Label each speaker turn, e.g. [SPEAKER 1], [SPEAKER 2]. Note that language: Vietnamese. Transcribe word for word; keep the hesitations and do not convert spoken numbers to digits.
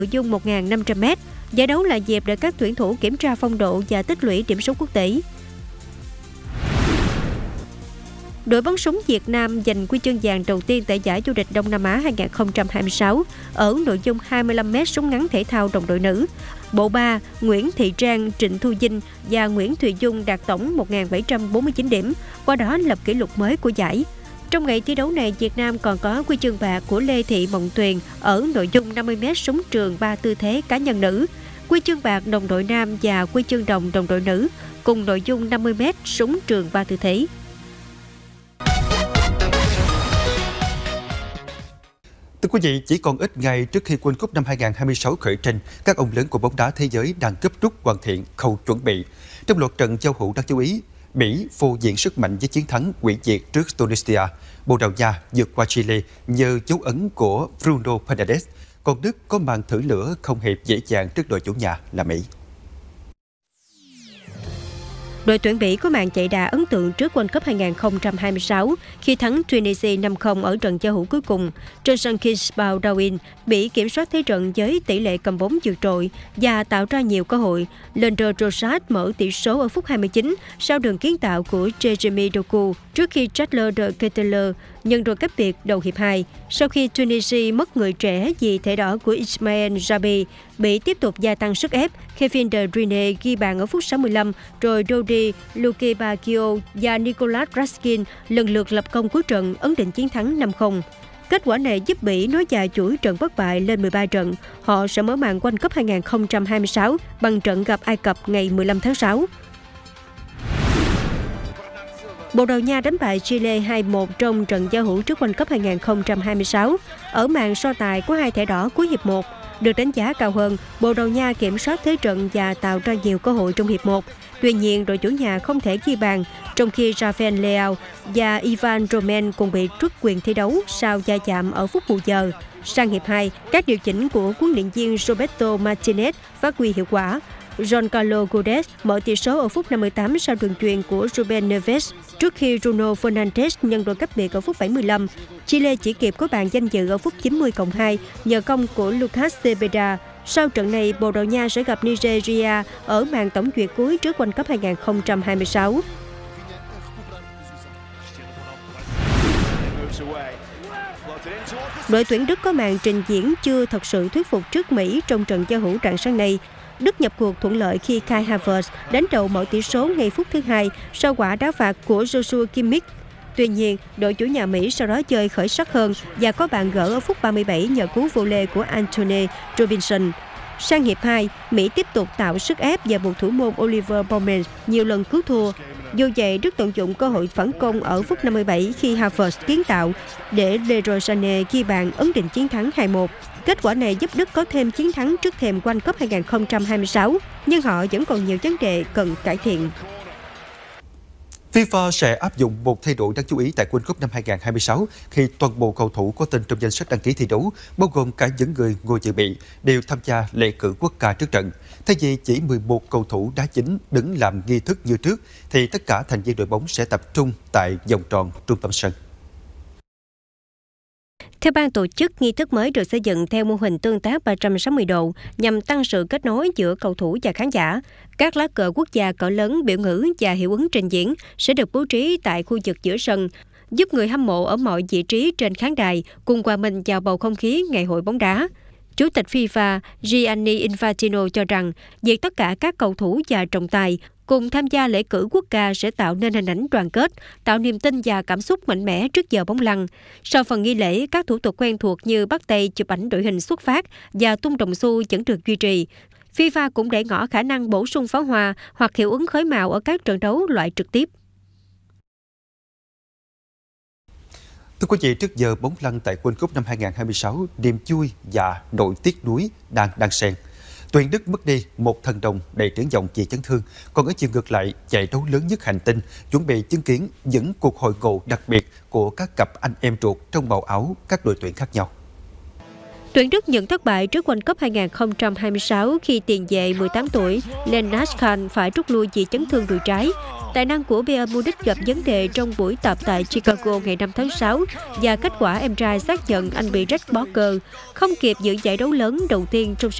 [SPEAKER 1] nội dung một nghìn năm trăm mét. Giải đấu là dịp để các tuyển thủ kiểm tra phong độ và tích lũy điểm số quốc tế. Đội bắn súng Việt Nam giành huy chương vàng đầu tiên tại giải vô địch Đông Nam Á hai không hai sáu ở nội dung hai mươi lăm mét súng ngắn thể thao đồng đội nữ. Bộ ba, Nguyễn Thị Trang, Trịnh Thu Vinh và Nguyễn Thùy Dung đạt tổng một nghìn bảy trăm bốn mươi chín điểm, qua đó lập kỷ lục mới của giải. Trong ngày thi đấu này, Việt Nam còn có huy chương bạc của Lê Thị Mộng Tuyền ở nội dung năm mươi mét súng trường ba tư thế cá nhân nữ, huy chương bạc đồng đội nam và huy chương đồng đồng đội nữ cùng nội dung năm mươi mét súng trường ba tư thế.
[SPEAKER 2] Thưa quý vị, chỉ còn ít ngày trước khi World Cup năm hai không hai sáu khởi tranh, các ông lớn của bóng đá thế giới đang gấp rút hoàn thiện khâu chuẩn bị. Trong loạt trận giao hữu đáng chú ý, Mỹ phô diễn sức mạnh với chiến thắng hủy diệt trước Tunisia. Bồ Đào Nha vượt qua Chile nhờ dấu ấn của Bruno Fernandes. Còn Đức có màn thử lửa không hề dễ dàng trước đội chủ nhà là Mỹ.
[SPEAKER 1] Đội tuyển Bỉ có màn chạy đà ấn tượng trước World Cup hai không hai sáu khi thắng Tunisia năm không ở trận giao hữu cuối cùng. Trên sân Kingsborough Darwin, Bỉ kiểm soát thế trận với tỷ lệ cầm bóng vượt trội và tạo ra nhiều cơ hội. Leandro Trossard mở tỷ số ở phút hai mươi chín sau đường kiến tạo của Jeremy Doku trước khi Chandler de Ketelaere nhận rồi cách biệt đầu hiệp hai. Sau khi Tunisia mất người trẻ vì thẻ đỏ của Ismail Jabi, Bỉ tiếp tục gia tăng sức ép. Kevin De Bruyne ghi bàn ở phút sáu mươi lăm, rồi Dodi, Luke Bacchio và Nicolas Raskin lần lượt lập công cuối trận ấn định chiến thắng năm không. Kết quả này giúp Bỉ nối dài chuỗi trận bất bại lên mười ba trận. Họ sẽ mở màn World Cup hai không hai sáu bằng trận gặp Ai Cập ngày mười lăm tháng sáu. Bồ Đào Nha đánh bại Chile hai một trong trận giao hữu trước World Cup hai không hai sáu. Ở màn so tài có hai thẻ đỏ cuối hiệp một. Được đánh giá cao hơn, Bồ Đào Nha kiểm soát thế trận và tạo ra nhiều cơ hội trong hiệp một. Tuy nhiên, đội chủ nhà không thể ghi bàn, trong khi Rafael Leao và Ivan Roman cùng bị truất quyền thi đấu sau va chạm ở phút bù giờ. Sang hiệp hai, các điều chỉnh của huấn luyện viên Roberto Martinez phát huy hiệu quả. Giancarlo Godes mở tỷ số ở phút năm mươi tám sau đường chuyền của Ruben Neves, trước khi Bruno Fernandes nhân đôi cách biệt ở phút bảy mươi lăm. Chile chỉ kịp có bàn danh dự ở phút chín mươi cộng hai nhờ công của Lucas Cepeda. Sau trận này, Bồ Đào Nha sẽ gặp Nigeria ở màn tổng duyệt cuối trước World Cup hai không hai sáu. Đội tuyển Đức có màn trình diễn chưa thật sự thuyết phục trước Mỹ trong trận giao hữu rạng sáng nay. Đức nhập cuộc thuận lợi khi Kai Havertz đánh đầu mở tỷ số ngay phút thứ hai sau quả đá phạt của Joshua Kimmich. Tuy nhiên, đội chủ nhà Mỹ sau đó chơi khởi sắc hơn và có bàn gỡ ở phút ba mươi bảy nhờ cú vô lê của Anthony Robinson. Sang hiệp hai, Mỹ tiếp tục tạo sức ép và buộc thủ môn Oliver Baumann nhiều lần cứu thua. Dù vậy, Đức tận dụng cơ hội phản công ở phút năm mươi bảy khi Havertz kiến tạo để Leroy Sané ghi bàn ấn định chiến thắng hai một. Kết quả này giúp Đức có thêm chiến thắng trước thềm World Cup hai không hai sáu, nhưng họ vẫn còn nhiều vấn đề cần cải thiện.
[SPEAKER 2] FIFA sẽ áp dụng một thay đổi đáng chú ý tại World Cup năm hai không hai sáu khi toàn bộ cầu thủ có tên trong danh sách đăng ký thi đấu, bao gồm cả những người ngồi dự bị, đều tham gia lễ cử quốc ca trước trận. Thay vì chỉ mười một cầu thủ đá chính đứng làm nghi thức như trước, thì tất cả thành viên đội bóng sẽ tập trung tại vòng tròn trung tâm sân.
[SPEAKER 1] Theo ban tổ chức, nghi thức mới được xây dựng theo mô hình tương tác ba trăm sáu mươi độ nhằm tăng sự kết nối giữa cầu thủ và khán giả. Các lá cờ quốc gia cỡ lớn, biểu ngữ và hiệu ứng trình diễn sẽ được bố trí tại khu vực giữa sân, giúp người hâm mộ ở mọi vị trí trên khán đài cùng hòa mình vào bầu không khí ngày hội bóng đá. Chủ tịch FIFA Gianni Infantino cho rằng việc tất cả các cầu thủ và trọng tài cùng tham gia lễ cử quốc ca sẽ tạo nên hình ảnh đoàn kết, tạo niềm tin và cảm xúc mạnh mẽ trước giờ bóng lăn. Sau phần nghi lễ, các thủ tục quen thuộc như bắt tay chụp ảnh đội hình xuất phát và tung đồng xu vẫn được duy trì. FIFA cũng để ngỏ khả năng bổ sung pháo hoa hoặc hiệu ứng khói màu ở các trận đấu loại trực tiếp.
[SPEAKER 2] Thưa quý vị, trước giờ bóng lăn tại World Cup năm hai không hai sáu, niềm vui và nỗi tiếc nuối đang đang xen. Tuyển Đức mất đi một thần đồng đầy triển vọng vì chấn thương, còn ở chiều ngược lại, giải đấu lớn nhất hành tinh chuẩn bị chứng kiến những cuộc hội ngộ đặc biệt của các cặp anh em ruột trong màu áo các đội tuyển khác nhau.
[SPEAKER 1] Tuyển Đức nhận thất bại trước World Cup hai không hai sáu khi tiền vệ mười tám tuổi Lennart Khan phải rút lui vì chấn thương đùi trái. Tài năng của Bayern Munich gặp vấn đề trong buổi tập tại Chicago ngày năm tháng sáu và kết quả em trai xác nhận anh bị rách bó cơ, không kịp dự giải đấu lớn đầu tiên trong sự